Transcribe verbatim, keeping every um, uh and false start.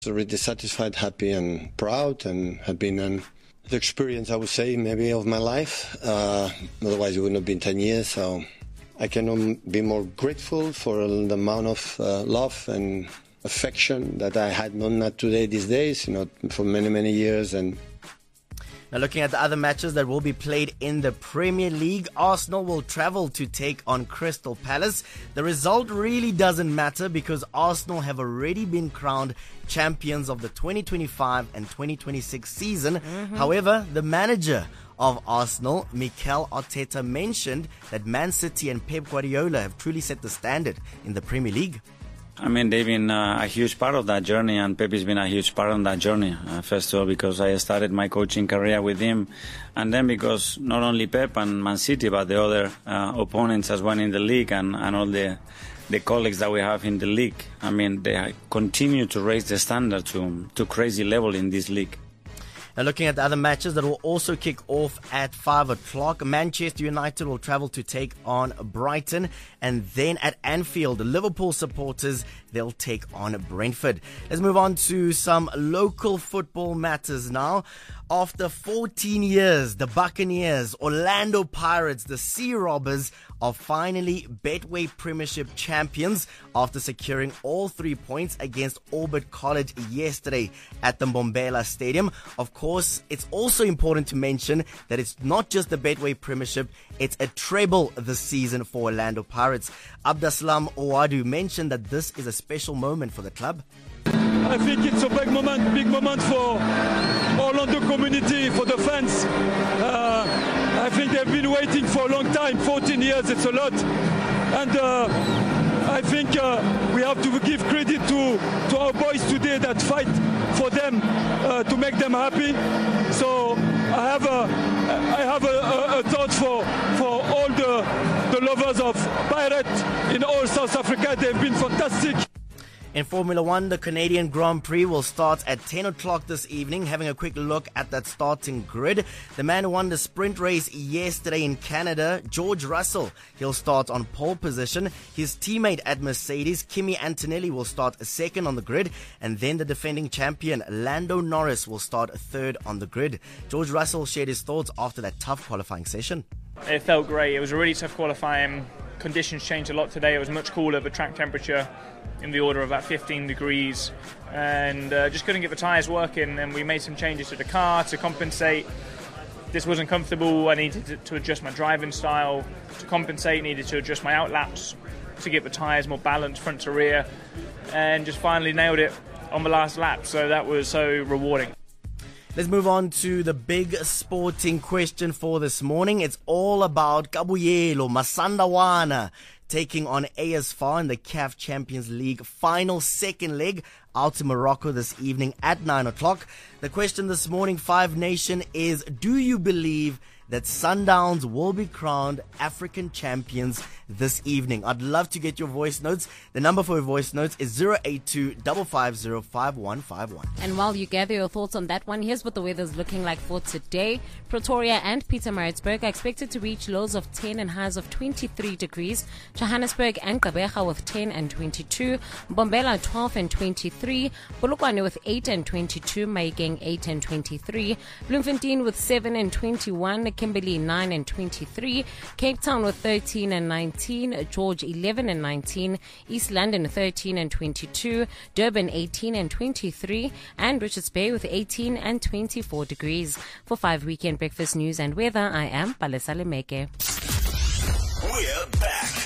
Really satisfied, happy and proud, and have been an the experience, I would say, maybe of my life. Uh, otherwise, it wouldn't have been ten years. So I cannot be more grateful for the amount of uh, love and affection that I had not not today, these days, you know, for many, many years. And now, looking at the other matches that will be played in the Premier League, Arsenal will travel to take on Crystal Palace. The result really doesn't matter because Arsenal have already been crowned champions of the twenty twenty-five and twenty twenty-six season. Mm-hmm. However, the manager of Arsenal, Mikel Arteta, mentioned that Man City and Pep Guardiola have truly set the standard in the Premier League. I mean, they've been uh, a huge part of that journey, and Pep has been a huge part of that journey. Uh, first of all, because I started my coaching career with him, and then because not only Pep and Man City, but the other uh, opponents as well in the league, and, and all the the colleagues that we have in the league. I mean, they continue to raise the standard to to crazy level in this league. Now, looking at the other matches that will also kick off at five o'clock, Manchester United will travel to take on Brighton. And then at Anfield, the Liverpool supporters, they'll take on Brentford. Let's move on to some local football matters now. After fourteen years, the Buccaneers, Orlando Pirates, the Sea Robbers are finally Betway Premiership champions after securing all three points against Orbit College yesterday at the Mbombela Stadium. Of course, it's also important to mention that it's not just the Betway Premiership, it's a treble this season for Orlando Pirates. Abdasalam Owadu mentioned that this is a special moment for the club. I think it's a big moment, big moment for Orlando community, for the fans. Uh, I think they've been waiting for a long time, fourteen years, it's a lot. And uh, I think uh, we have to give credit to, to our boys today that fight for them, uh, to make them happy. So I have a, I have a, a, a thought for, for all the, the lovers of Pirate in all South Africa. They've been fantastic. In Formula One, the Canadian Grand Prix will start at ten o'clock this evening. Having a quick look at that starting grid, the man who won the sprint race yesterday in Canada, George Russell, he'll start on pole position. His teammate at Mercedes, Kimi Antonelli, will start second on the grid. And then the defending champion, Lando Norris, will start third on the grid. George Russell shared his thoughts after that tough qualifying session. It felt great. It was a really tough qualifying. Conditions changed a lot today. It was much cooler, but track temperature in the order of about fifteen degrees, and uh, just couldn't get the tyres working, and we made some changes to the car to compensate. This wasn't comfortable. I needed to, to adjust my driving style to compensate, needed to adjust my outlaps to get the tyres more balanced front to rear, and just finally nailed it on the last lap, so that was so rewarding. Let's move on to the big sporting question for this morning. It's all about Kabuyelo Masandawana taking on A S F A R in the C A F Champions League final second leg out in Morocco this evening at nine o'clock. The question this morning, Five Nation, is do you believe that Sundowns will be crowned African champions this evening? I'd love to get your voice notes. The number for your voice notes is zero eight two, five five zero, five one five one. And while you gather your thoughts on that one, here's what the weather's looking like for today. Pretoria and Pietermaritzburg are expected to reach lows of ten and highs of twenty-three degrees. Johannesburg and Gqeberha with ten and twenty-two. Mbombela twelve and twenty-three. Polokwane with eight and twenty-two. Mahikeng eight and twenty-three. Bloemfontein with seven and twenty-one. Kimberley nine and twenty-three. Cape Town with thirteen and nineteen. George eleven and nineteen. East London thirteen and twenty-two. Durban eighteen and twenty-three. And Richards Bay with eighteen and twenty-four degrees. For five Weekend Breakfast News and Weather, I am Palesa Lemeke. We're back.